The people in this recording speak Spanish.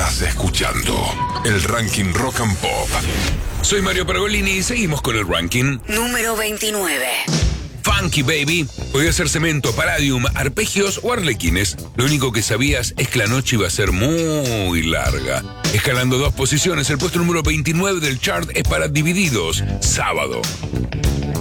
Estás escuchando el Ranking Rock and Pop. Soy Mario Pergolini y seguimos con el ranking. Número 29. Funky Baby. Podía ser cemento, palladium, arpegios o arlequines. Lo único que sabías es que la noche iba a ser muy larga. Escalando 2 posiciones, el puesto número 29 del chart es para Divididos, Sábado.